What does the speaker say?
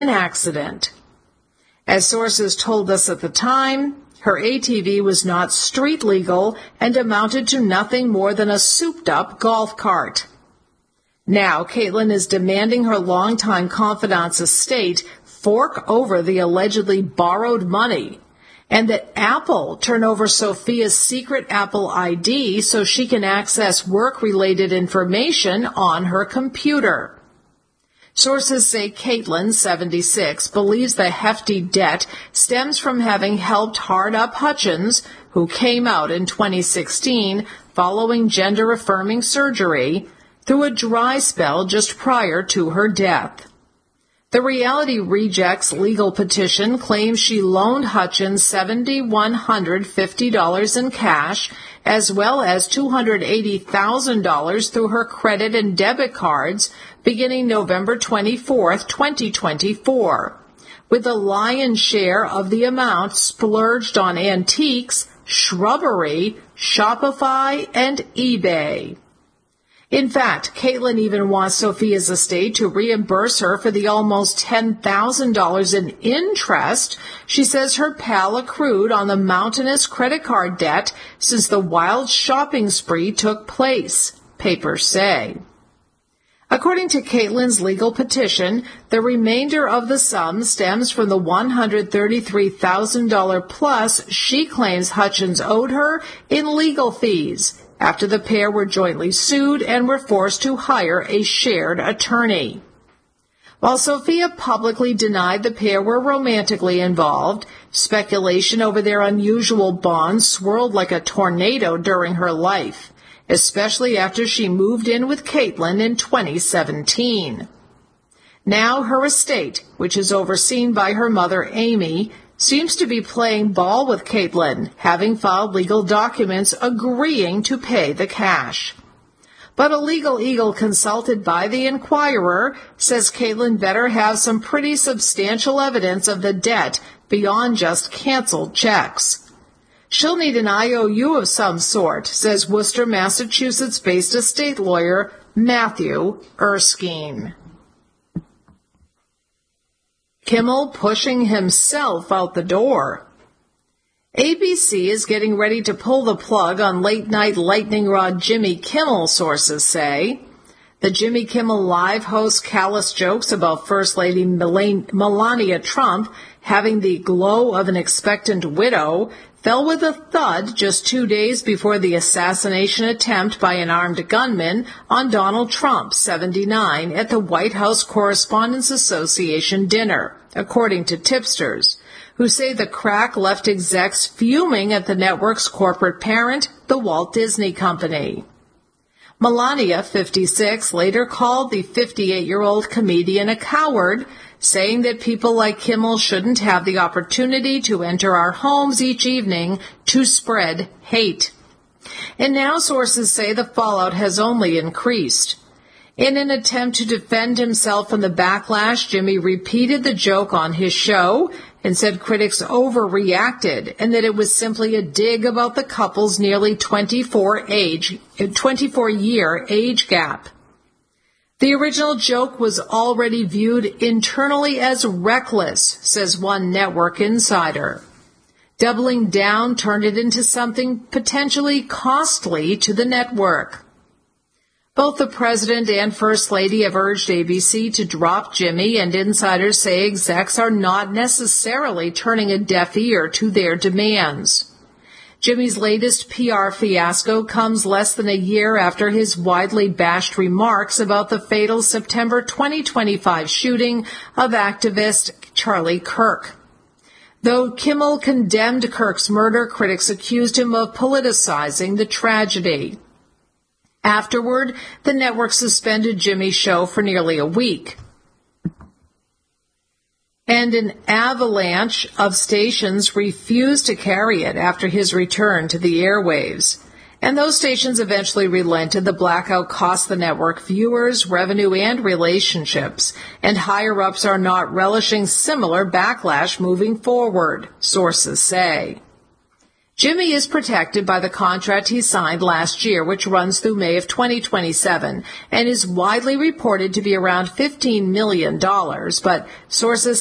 an accident. As sources told us at the time, her ATV was not street legal and amounted to nothing more than a souped-up golf cart. Now, Caitlin is demanding her longtime confidant's estate fork over the allegedly borrowed money, and that Apple turn over Sophia's secret Apple ID so she can access work-related information on her computer. Sources say Caitlin, 76, believes the hefty debt stems from having helped hard up Hutchins, who came out in 2016 following gender-affirming surgery, through a dry spell just prior to her death. The Reality Rejects legal petition claims she loaned Hutchins $7,150 in cash, as well as $280,000 through her credit and debit cards beginning November 24, 2024, with the lion's share of the amount splurged on antiques, shrubbery, Shopify, and eBay. In fact, Caitlin even wants Sophia's estate to reimburse her for the almost $10,000 in interest she says her pal accrued on the mountainous credit card debt since the wild shopping spree took place, papers say. According to Caitlin's legal petition, the remainder of the sum stems from the $133,000 plus she claims Hutchins owed her in legal fees after the pair were jointly sued and were forced to hire a shared attorney. While Sophia publicly denied the pair were romantically involved, speculation over their unusual bond swirled like a tornado during her life, especially after she moved in with Caitlin in 2017. Now her estate, which is overseen by her mother Amy, seems to be playing ball with Caitlin, having filed legal documents agreeing to pay the cash. But a legal eagle consulted by the Inquirer says Caitlin better have some pretty substantial evidence of the debt beyond just canceled checks. She'll need an IOU of some sort, says Worcester, Massachusetts-based estate lawyer Matthew Erskine. Kimmel pushing himself out the door. ABC is getting ready to pull the plug on late-night lightning rod Jimmy Kimmel, sources say. The Jimmy Kimmel Live host callous jokes about First Lady Melania Trump having the glow of an expectant widow fell with a thud just 2 days before the assassination attempt by an armed gunman on Donald Trump, 79, at the White House Correspondents Association dinner, according to tipsters, who say the crack left execs fuming at the network's corporate parent, the Walt Disney Company. Melania, 56, later called the 58-year-old comedian a coward, saying that people like Kimmel shouldn't have the opportunity to enter our homes each evening to spread hate. And now sources say the fallout has only increased. In an attempt to defend himself from the backlash, Jimmy repeated the joke on his show and said critics overreacted and that it was simply a dig about the couple's nearly 24-year age gap. The original joke was already viewed internally as reckless, says one network insider. Doubling down turned it into something potentially costly to the network. Both the president and first lady have urged ABC to drop Jimmy, and insiders say execs are not necessarily turning a deaf ear to their demands. Jimmy's latest PR fiasco comes less than a year after his widely bashed remarks about the fatal September 2025 shooting of activist Charlie Kirk. Though Kimmel condemned Kirk's murder, critics accused him of politicizing the tragedy. Afterward, the network suspended Jimmy's show for nearly a week. And an avalanche of stations refused to carry it after his return to the airwaves. And those stations eventually relented. The blackout cost the network viewers, revenue, and relationships, and higher-ups are not relishing similar backlash moving forward, sources say. Jimmy is protected by the contract he signed last year, which runs through May of 2027, and is widely reported to be around $15 million, but sources